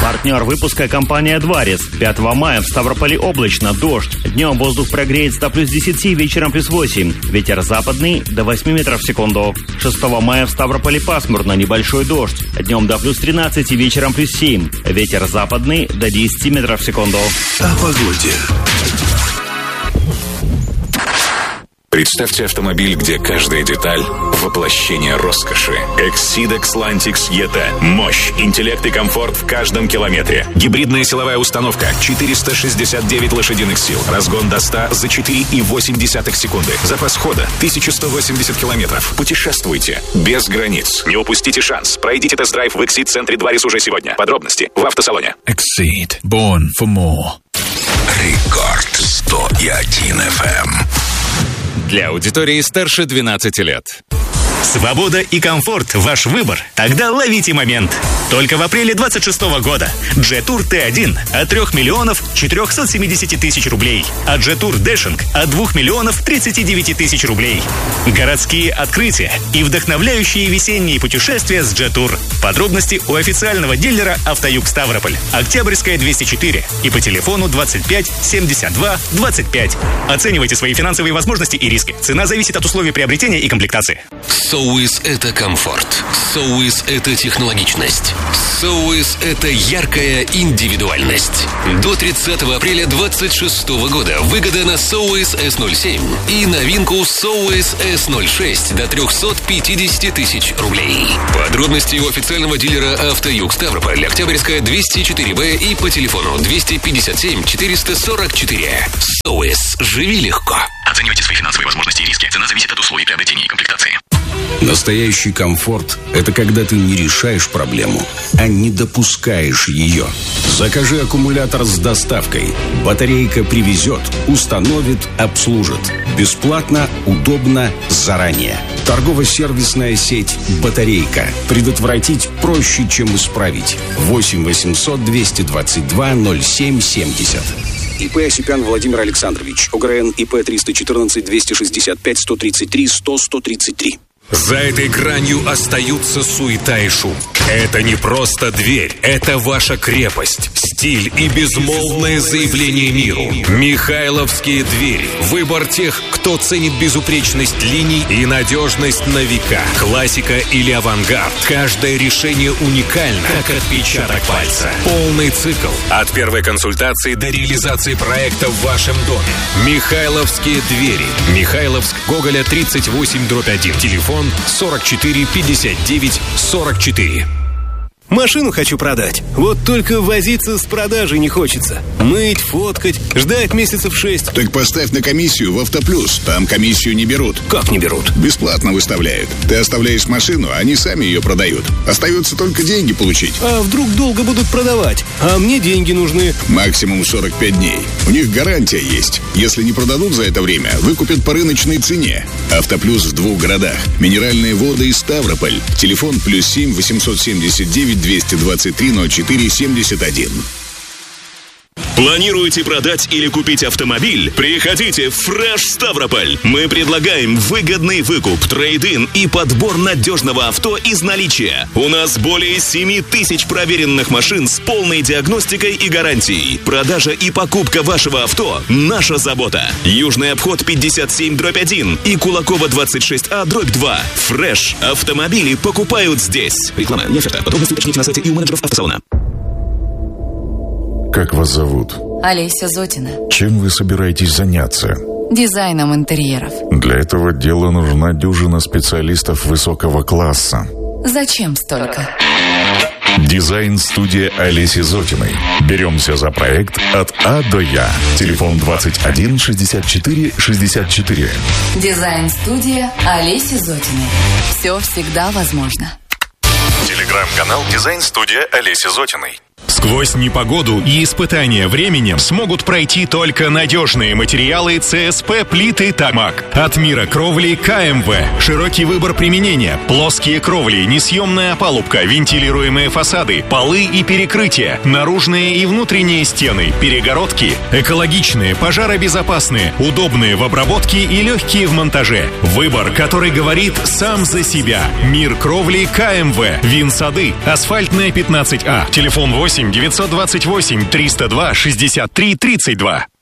Партнер выпуска — компания «Дварис». 5 мая в Ставрополе облачно, дождь. Днем воздух прогреется до плюс 10, вечером плюс 8. Ветер западный до 8 метров в секунду. 6 мая в Ставрополе пасмурно, небольшой дождь. Днем до плюс 13, вечером плюс 7. Ветер западный до 10 метров в секунду. О погоде. Представьте автомобиль, где каждая деталь – воплощение роскоши. Exceed Xlantix ET. Мощь, интеллект и комфорт в каждом километре. Гибридная силовая установка, 469 лошадиных сил. Разгон до 100 за 4,8 секунды. Запас хода, 1180 километров. Путешествуйте без границ. Не упустите шанс. Пройдите тест-драйв в Exceed-центре «Дварис» уже сегодня. Подробности в автосалоне. Exceed. Born for more. Рекорд 101 FM. Для аудитории старше 12 лет. Свобода и комфорт – ваш выбор? Тогда ловите момент. Только в апреле 26 года Jetour T1 от 3 миллионов 470 тысяч рублей, а Jetour Dashing от 2 миллионов 39 тысяч рублей. Городские открытия и вдохновляющие весенние путешествия с Jetour. Подробности у официального дилера «Автоюг Ставрополь». Октябрьская, 204 и по телефону 25 72 25. Оценивайте свои финансовые возможности и риски. Цена зависит от условий приобретения и комплектации. Соуис – это комфорт. Соуис – это технологичность. Соуис – это яркая индивидуальность. До 30 апреля 2026 года выгода на Соуис S07 и новинку Соуис S06 до 350 тысяч рублей. Подробности у официального дилера «Автоюг Ставрополь», Октябрьская, 204Б и по телефону 257 444. Соуис. Живи легко. Оценивайте свои финансовые возможности и риски. Цена зависит от условий приобретения и комплектации. Настоящий комфорт – это когда ты не решаешь проблему, а не допускаешь ее. Закажи аккумулятор с доставкой. Батарейка привезет, установит, обслужит. Бесплатно, удобно, заранее. Торгово-сервисная сеть «Батарейка». Предотвратить проще, чем исправить. 8 800 222 0770. ИП Осипян Владимир Александрович. ОГРН ИП 314 265 133 100 133. За этой гранью остаются суета и шум. Это не просто дверь, это ваша крепость, стиль и безмолвное заявление миру. Михайловские двери. Выбор тех, кто ценит безупречность линий и надежность на века. Классика или авангард. Каждое решение уникально, как отпечаток пальца. Полный цикл. От первой консультации до реализации проекта в вашем доме. Михайловские двери. Михайловск, Гоголя, 38/1. Телефон 44 59 44. Машину хочу продать. Вот только возиться с продажей не хочется. Мыть, фоткать, ждать месяцев 6. Так поставь на комиссию в Автоплюс. Там комиссию не берут. Как не берут? Бесплатно выставляют. Ты оставляешь машину, а они сами ее продают. Остается только деньги получить. А вдруг долго будут продавать? А мне деньги нужны. Максимум 45 дней. У них гарантия есть. Если не продадут за это время, выкупят по рыночной цене. Автоплюс в 2 городах. Минеральные воды и Ставрополь. Телефон +7 879 223 04 71. Планируете продать или купить автомобиль? Приходите в Fresh Ставрополь. Мы предлагаем выгодный выкуп, трейд-ин и подбор надежного авто из наличия. У нас более 7 тысяч проверенных машин с полной диагностикой и гарантией. Продажа и покупка вашего авто – наша забота. Южный обход 57/1 и Кулакова 26А/2. Fresh. Автомобили покупают здесь. Реклама не оферта. Подробности уточните на сайте и у менеджеров автосалона. Как вас зовут? Олеся Зотина. Чем вы собираетесь заняться? Дизайном интерьеров. Для этого дела нужна дюжина специалистов высокого класса. Зачем столько? Дизайн-студия Олеси Зотиной. Беремся за проект от А до Я. Телефон 21 64 64. Дизайн-студия Олеси Зотиной. Все всегда возможно. Телеграм-канал «Дизайн-студия Олеси Зотиной». Сквозь непогоду и испытания временем смогут пройти только надежные материалы ЦСП плиты «Томак». От мира кровли КМВ. Широкий выбор применения. Плоские кровли, несъемная опалубка, вентилируемые фасады, полы и перекрытия, наружные и внутренние стены, перегородки. Экологичные, пожаробезопасные, удобные в обработке и легкие в монтаже. Выбор, который говорит сам за себя. Мир кровли КМВ. Винсады. Асфальтная 15А. Телефон 8 928 302 63 32.